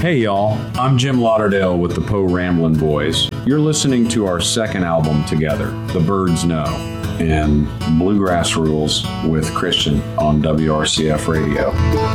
Hey y'all, I'm Jim Lauderdale with the Poe Ramblin' Boys. You're listening to our second album together, The Birds Know, and Bluegrass Rules with Christian on WRCF Radio.